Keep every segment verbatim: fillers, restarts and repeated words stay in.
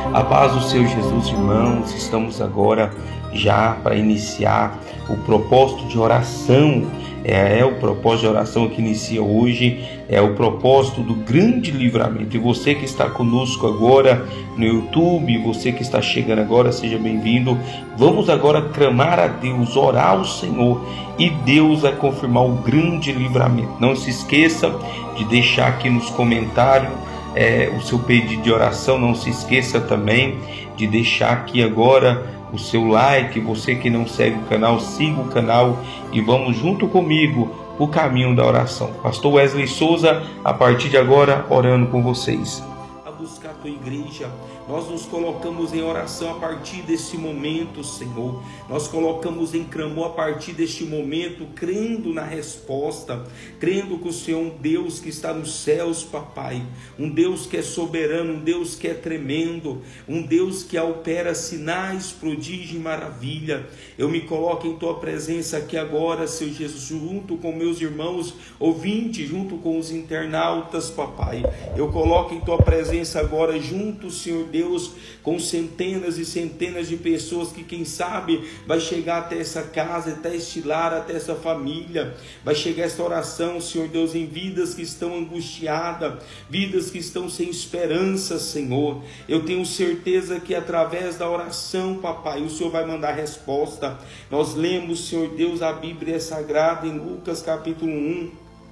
A paz do Senhor Jesus, irmãos. Estamos agora já para iniciar o propósito de oração. É, é o propósito de oração que inicia hoje, é o propósito do grande livramento. E você que está conosco agora no YouTube, você que está chegando agora, seja bem-vindo. Vamos agora clamar a Deus, orar ao Senhor, e Deus vai confirmar o grande livramento. Não se esqueça de deixar aqui nos comentários é, o seu pedido de oração. Não se esqueça também de deixar aqui agora o seu like. Você que não segue o canal, siga o canal e vamos junto comigo o caminho da oração. Pastor Wesley Souza, a partir de agora, orando com vocês. A buscar a tua igreja, nós nos colocamos em oração a partir deste momento, Senhor. Nós colocamos em clamor a partir deste momento, crendo na resposta, crendo que o Senhor é um Deus que está nos céus, papai, um Deus que é soberano, um Deus que é tremendo, um Deus que opera sinais, prodígio e maravilha. Eu me coloco em tua presença aqui agora, Senhor Jesus, junto com meus irmãos ouvintes, junto com os internautas, papai. Eu coloco em tua presença agora, junto, Senhor Deus, Deus, com centenas e centenas de pessoas que, quem sabe, vai chegar até essa casa, até este lar, até essa família. Vai chegar essa oração, Senhor Deus, em vidas que estão angustiadas, vidas que estão sem esperança, Senhor. Eu tenho certeza que através da oração, papai, o Senhor vai mandar resposta. Nós lemos, Senhor Deus, a Bíblia Sagrada em Lucas capítulo um,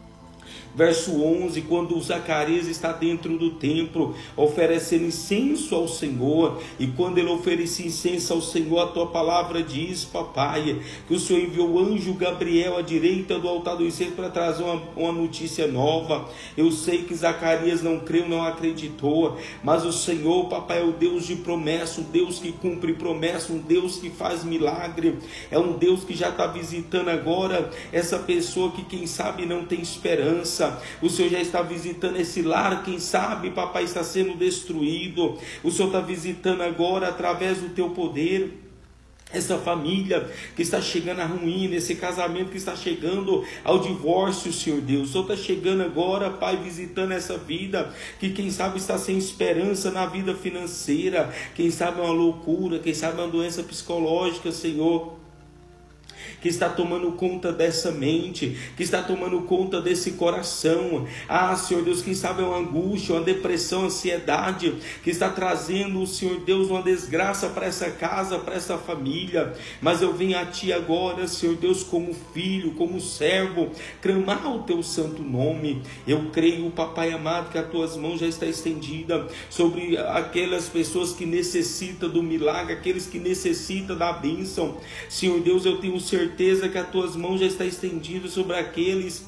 verso onze, quando Zacarias está dentro do templo, oferecendo incenso ao Senhor, e quando ele oferece incenso ao Senhor, a tua palavra diz, papai, que o Senhor enviou o anjo Gabriel à direita do altar do incenso para trazer uma, uma notícia nova. Eu sei que Zacarias não creu, não acreditou, mas o Senhor, papai, é o Deus de promessa, um Deus que cumpre promessa, um Deus que faz milagre, é um Deus que já está visitando agora essa pessoa que, quem sabe, não tem esperança. O Senhor já está visitando esse lar, quem sabe, papai, está sendo destruído. O Senhor está visitando agora através do teu poder essa família que está chegando à ruína, esse casamento que está chegando ao divórcio, Senhor Deus. O Senhor está chegando agora, Pai, visitando essa vida que, quem sabe, está sem esperança na vida financeira, quem sabe é uma loucura, quem sabe é uma doença psicológica, Senhor, que está tomando conta dessa mente, que está tomando conta desse coração. Ah, Senhor Deus, quem sabe é uma angústia, uma depressão, uma ansiedade, que está trazendo, Senhor Deus, uma desgraça para essa casa, para essa família. Mas eu venho a Ti agora, Senhor Deus, como filho, como servo, clamar o Teu santo nome. Eu creio, papai amado, que as Tuas mãos já estão estendidas sobre aquelas pessoas que necessitam do milagre, aqueles que necessitam da bênção. Senhor Deus, eu tenho certeza certeza que as tuas mãos já estão estendidas sobre aqueles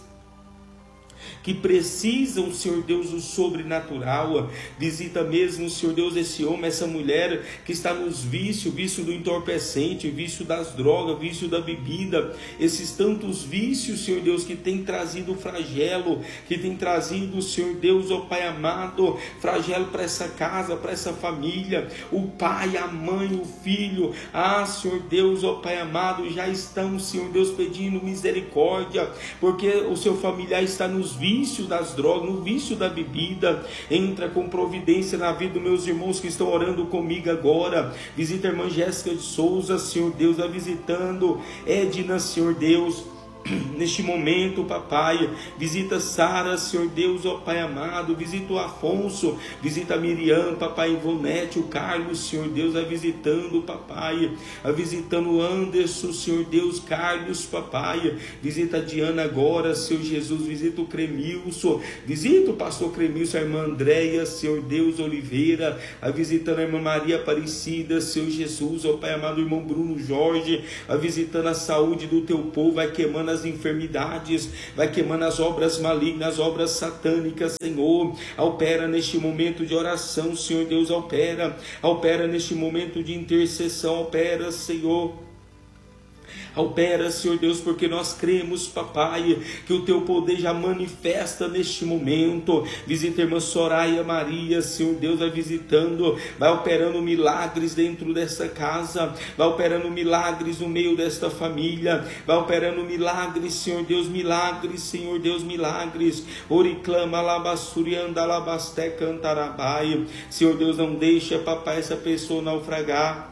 que precisam, Senhor Deus, do sobrenatural. Visita mesmo, Senhor Deus, esse homem, essa mulher que está nos vícios, vício do entorpecente, vício das drogas, vício da bebida, esses tantos vícios, Senhor Deus, que tem trazido flagelo, que tem trazido, Senhor Deus, ó Pai amado, flagelo para essa casa, para essa família. O pai, a mãe, o filho, ah, Senhor Deus, ó Pai amado, já estão, Senhor Deus, pedindo misericórdia, porque o seu familiar está nos vícios das drogas, no vício da bebida. Entra com providência na vida dos meus irmãos que estão orando comigo agora. Visita a irmã Jéssica de Souza, Senhor Deus, vai visitando Edna, Senhor Deus, neste momento, papai. Visita Sara, Senhor Deus, ó Pai amado. Visita o Afonso, visita a Miriam, papai, Ivonete, o Carlos, Senhor Deus, vai visitando, papai, vai visitando o Anderson, Senhor Deus, Carlos, papai. Visita a Diana agora, Senhor Jesus. Visita o Cremilson, visita o pastor Cremilson, a irmã Andréia, Senhor Deus, Oliveira, vai visitando a irmã Maria Aparecida, Senhor Jesus, ó Pai amado, o irmão Bruno Jorge, vai visitando a saúde do teu povo, vai queimando as enfermidades, vai queimando as obras malignas, as obras satânicas, Senhor. Opera neste momento de oração, Senhor Deus, opera, opera neste momento de intercessão, opera, Senhor. Opera, Senhor Deus, porque nós cremos, papai, que o teu poder já manifesta neste momento. Visita a irmã Soraya Maria, Senhor Deus, vai visitando, vai operando milagres dentro dessa casa, vai operando milagres no meio desta família, vai operando milagres, Senhor Deus, milagres, Senhor Deus, milagres. Oriclama, alabassurianda, alabaste, cantarabai. Senhor Deus, não deixa, papai, essa pessoa naufragar.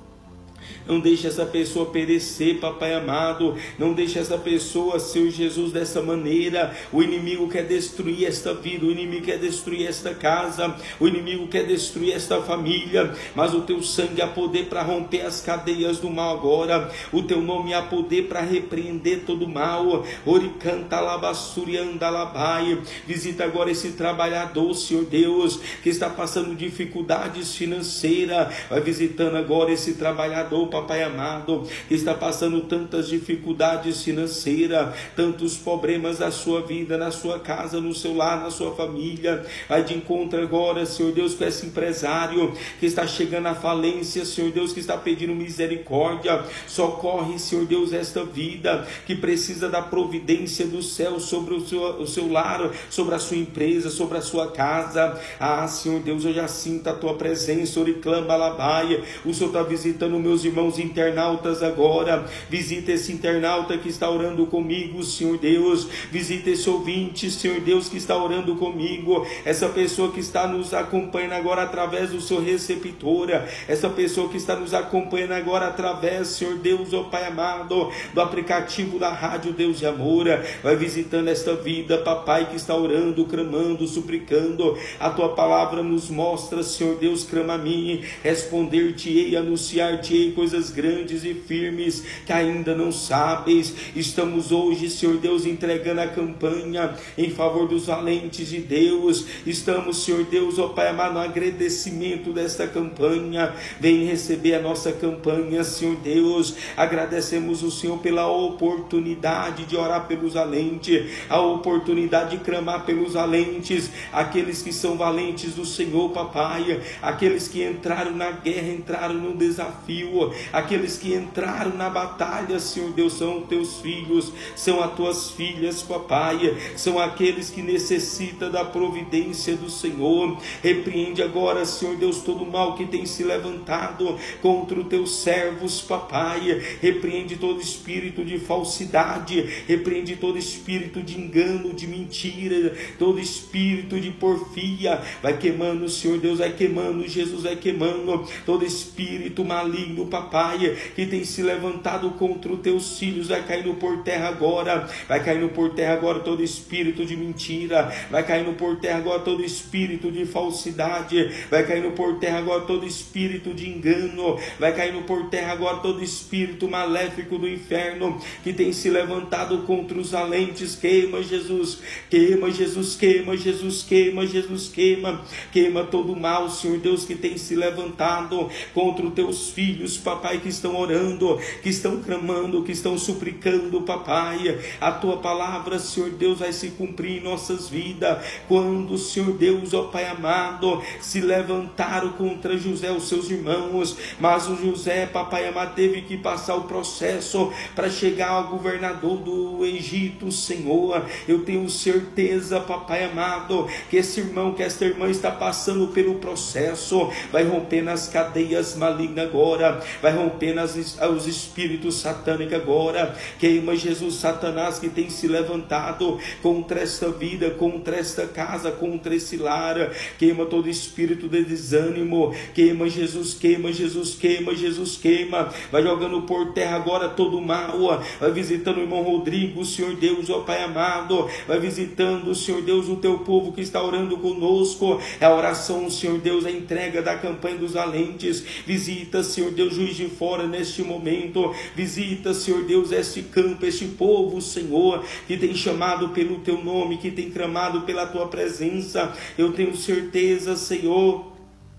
Não deixe essa pessoa perecer, papai amado. Não deixe essa pessoa, Senhor Jesus, dessa maneira. O inimigo quer destruir esta vida, o inimigo quer destruir esta casa, o inimigo quer destruir esta família, mas o teu sangue há poder para romper as cadeias do mal agora. O teu nome há poder para repreender todo o mal. Oricanta labassurianda labai. Visita agora esse trabalhador, Senhor Deus, que está passando dificuldades financeiras. Vai visitando agora esse trabalhador, papai amado, que está passando tantas dificuldades financeiras, tantos problemas da sua vida, na sua casa, no seu lar, na sua família. Vai de encontro agora, Senhor Deus, com esse empresário que está chegando à falência, Senhor Deus, que está pedindo misericórdia. Socorre, Senhor Deus, esta vida que precisa da providência do céu sobre o seu, o seu lar, sobre a sua empresa, sobre a sua casa. Ah, Senhor Deus, eu já sinto a tua presença. Oriclama alabaia. O Senhor está visitando meus irmãos internautas agora. Visita esse internauta que está orando comigo, Senhor Deus. Visita esse ouvinte, Senhor Deus, que está orando comigo. Essa pessoa que está nos acompanhando agora através do seu receptora. Essa pessoa que está nos acompanhando agora através, Senhor Deus, ó Pai amado, do aplicativo da Rádio Deus de Amor. Vai visitando esta vida, papai, que está orando, clamando, suplicando. A tua palavra nos mostra, Senhor Deus, clama a mim, responder-te-ei, anunciar-te-ei coisas grandes e firmes que ainda não sabes. Estamos hoje, Senhor Deus, entregando a campanha em favor dos valentes de Deus. Estamos, Senhor Deus, ó Pai amado, no agradecimento desta campanha. Vem receber a nossa campanha, Senhor Deus. Agradecemos o Senhor pela oportunidade de orar pelos valentes, a oportunidade de clamar pelos valentes, aqueles que são valentes do Senhor, papai, aqueles que entraram na guerra, entraram no desafio, aqueles que entraram na batalha, Senhor Deus, são teus filhos, são as tuas filhas, papai, são aqueles que necessitam da providência do Senhor. Repreende agora, Senhor Deus, todo o mal que tem se levantado contra os teus servos, papai. Repreende todo espírito de falsidade, repreende todo espírito de engano, de mentira, todo espírito de porfia. Vai queimando, Senhor Deus, vai queimando, Jesus vai queimando todo espírito maligno, papai, que tem se levantado contra os teus filhos. Vai caindo por terra agora, vai caindo por terra agora todo espírito de mentira, vai caindo por terra agora todo espírito de falsidade, vai caindo por terra agora todo espírito de engano, vai caindo por terra agora todo espírito maléfico do inferno que tem se levantado contra os valentes. Queima, Jesus, queima, Jesus, queima, Jesus, queima, Jesus, queima, queima todo o mal, Senhor Deus, que tem se levantado contra os teus filhos, papai, que estão orando, que estão clamando, que estão suplicando, papai. A tua palavra, Senhor Deus, vai se cumprir em nossas vidas. Quando, Senhor Deus, ó Pai amado, se levantaram contra José, os seus irmãos, mas o José, papai amado, teve que passar o processo para chegar ao governador do Egito, Senhor. Eu tenho certeza, papai amado, que esse irmão, que esta irmã está passando pelo processo, vai romper nas cadeias malignas agora, vai romper nas, os espíritos satânicos agora. Queima, Jesus, Satanás, que tem se levantado contra esta vida, contra esta casa, contra esse lar. Queima todo espírito de desânimo. Queima, Jesus, queima, Jesus, queima, Jesus, queima. Vai jogando por terra agora todo o mal. Vai visitando o irmão Rodrigo, Senhor Deus, ó Pai amado. Vai visitando, Senhor Deus, o teu povo que está orando conosco. É a oração, Senhor Deus, a entrega da campanha dos valentes. Visita, Senhor Deus, Juiz de Fora neste momento. Visita, Senhor Deus, este campo, este povo, Senhor, que tem chamado pelo teu nome, que tem clamado pela tua presença. Eu tenho certeza, Senhor,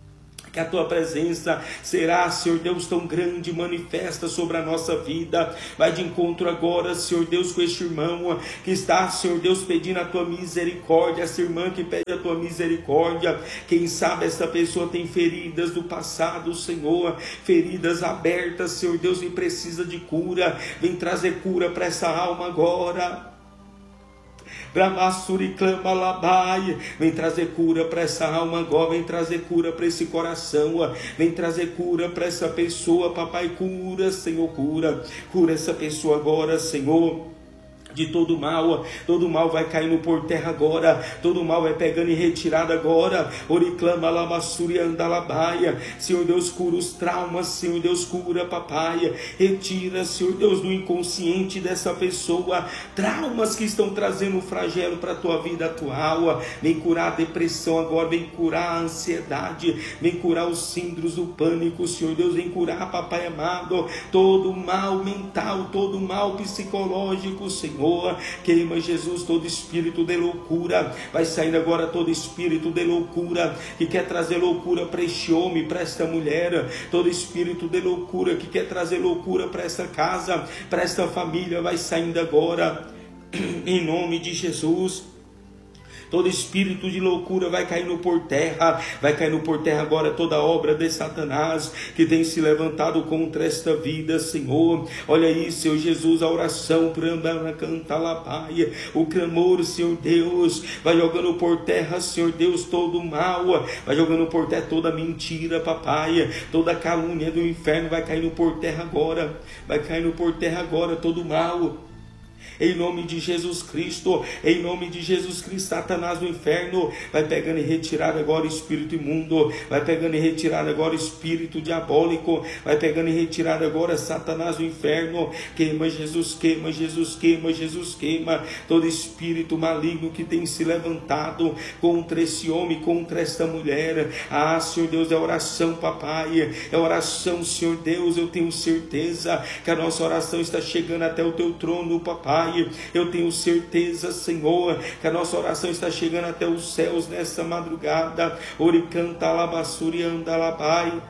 que a tua presença será, Senhor Deus, tão grande, manifesta sobre a nossa vida. Vai de encontro agora, Senhor Deus, com este irmão que está, Senhor Deus, pedindo a tua misericórdia, essa irmã que pede a tua misericórdia. Quem sabe essa pessoa tem feridas do passado, Senhor, feridas abertas, Senhor Deus, e precisa de cura. Vem trazer cura para essa alma agora. Vem trazer cura para essa alma agora, vem trazer cura para esse coração, vem trazer cura para essa pessoa, papai, cura, Senhor, cura, cura essa pessoa agora, Senhor, de todo mal. Todo mal vai caindo por terra agora, todo mal vai pegando em retirada agora. Oriclama lamassuri andalabaia. Senhor Deus, cura os traumas, Senhor Deus, cura, papai, retira, Senhor Deus, do inconsciente dessa pessoa traumas que estão trazendo um flagelo para a tua vida atual. Vem curar a depressão agora, vem curar a ansiedade, vem curar os síndromes do pânico, Senhor Deus, vem curar, papai amado, todo mal mental, todo mal psicológico, Senhor. Queima, Jesus, todo espírito de loucura. Vai saindo agora todo espírito de loucura que quer trazer loucura para este homem, para esta mulher. Todo espírito de loucura que quer trazer loucura para esta casa, para esta família, vai saindo agora em nome de Jesus. Todo espírito de loucura vai caindo por terra, vai caindo por terra agora toda obra de Satanás que tem se levantado contra esta vida, Senhor. Olha aí, Senhor Jesus, a oração, o clamor, Senhor Deus, vai jogando por terra, Senhor Deus, todo o mal, vai jogando por terra toda mentira, papai, toda calúnia do inferno vai caindo por terra agora, vai caindo por terra agora todo o mal. Em nome de Jesus Cristo, em nome de Jesus Cristo, Satanás do inferno, vai pegando e retirando agora o espírito imundo, vai pegando e retirando agora o espírito diabólico, vai pegando e retirando agora Satanás do inferno. Queima, Jesus, queima, Jesus, queima, Jesus, queima todo espírito maligno que tem se levantado contra esse homem, contra esta mulher. Ah, Senhor Deus, é oração, papai, é oração, Senhor Deus. Eu tenho certeza que a nossa oração está chegando até o teu trono, papai. Eu tenho certeza, Senhor, que a nossa oração está chegando até os céus nessa madrugada. Oricanta labassuri andalabai.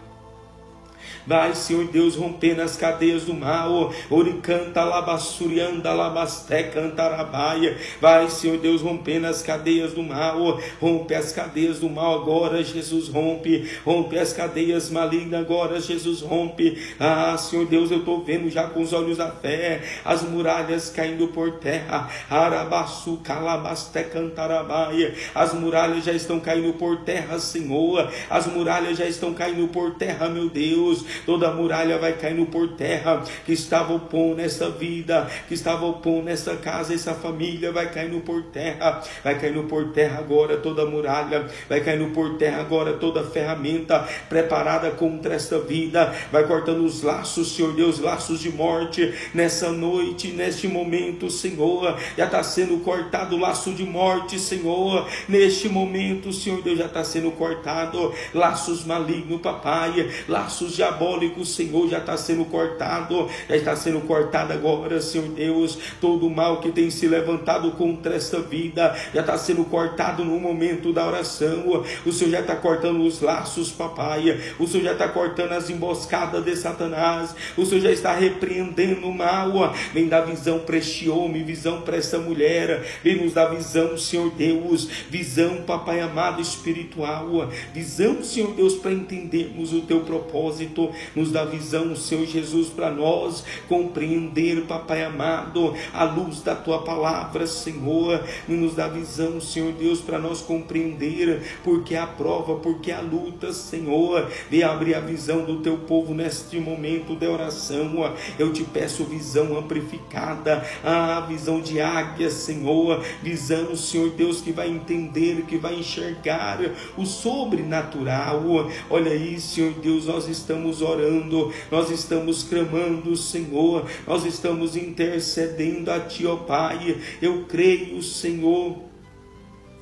Vai, Senhor Deus, rompendo as cadeias do mal. Oricanta labassurianda labaste cantarabaia. Vai, Senhor Deus, rompendo as cadeias do mal. Rompe as cadeias do mal agora, Jesus, rompe. Rompe as cadeias malignas agora, Jesus, rompe. Ah, Senhor Deus, eu estou vendo já com os olhos da fé as muralhas caindo por terra. Arabassu calabaste cantarabaia. As muralhas já estão caindo por terra, Senhor. As muralhas já estão caindo por terra, meu Deus. Toda a muralha vai caindo por terra que estava opondo nessa vida, que estava opondo nessa casa, essa família vai caindo por terra, vai caindo por terra agora toda a muralha, vai caindo por terra agora toda a ferramenta preparada contra esta vida, vai cortando os laços, Senhor Deus, laços de morte nessa noite, neste momento, Senhor, já está sendo cortado o laço de morte, Senhor, neste momento, Senhor Deus, já está sendo cortado laços malignos, papai, laços diabólicos, Senhor, já está sendo cortado, já está sendo cortado agora, Senhor Deus, todo o mal que tem se levantado contra esta vida, já está sendo cortado no momento da oração. O Senhor já está cortando os laços, papai, o Senhor já está cortando as emboscadas de Satanás, o Senhor já está repreendendo o mal. Vem dar visão para este homem, visão para essa mulher, vem nos dar visão, Senhor Deus, visão, papai amado, espiritual, visão, Senhor Deus, para entendermos o teu propósito. Nos dá visão, Senhor Jesus, para nós compreender, papai amado, a luz da tua palavra, Senhor. Nos dá visão, Senhor Deus, para nós compreender porque a prova, porque a luta, Senhor. Vem abrir a visão do teu povo neste momento de oração. Eu te peço visão amplificada, a visão de águia, Senhor, visão, Senhor Deus, que vai entender, que vai enxergar o sobrenatural. Olha aí, Senhor Deus, nós estamos orando, nós estamos clamando, Senhor, nós estamos intercedendo a Ti, ó Pai. Eu creio, Senhor,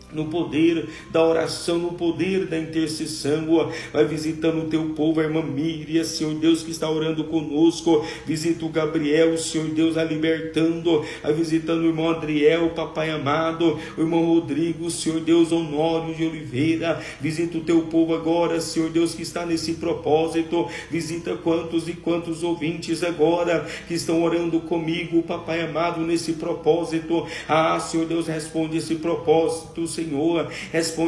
no poder da oração, no poder da intercessão, ó. Vai visitando o teu povo, a irmã Miriam, Senhor Deus, que está orando conosco. Visita o Gabriel, Senhor Deus, a libertando. Vai visitando o irmão Adriel, papai amado, o irmão Rodrigo, Senhor Deus, Honório de Oliveira. Visita o teu povo agora, Senhor Deus, que está nesse propósito. Visita quantos e quantos ouvintes agora que estão orando comigo, papai amado, nesse propósito. Ah, Senhor Deus, responde esse propósito, Senhor, responde